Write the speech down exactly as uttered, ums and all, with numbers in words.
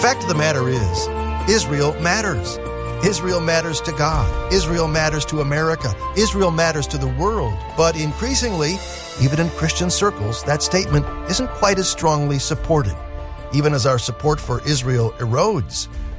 fact of the matter is, Israel matters. Israel matters to God. Israel matters to America. Israel matters to the world. But increasingly, even in Christian circles, that statement isn't quite as strongly supported. Even as our support for Israel erodes,